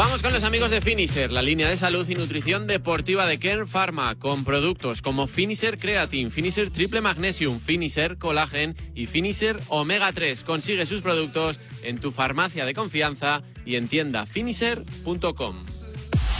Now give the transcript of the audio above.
Vamos con los amigos de Finisher, la línea de salud y nutrición deportiva de Kern Pharma, con productos como Finisher Creatine, Finisher Triple Magnesium, Finisher Collagen y Finisher Omega 3. Consigue sus productos en tu farmacia de confianza y en tienda finisher.com.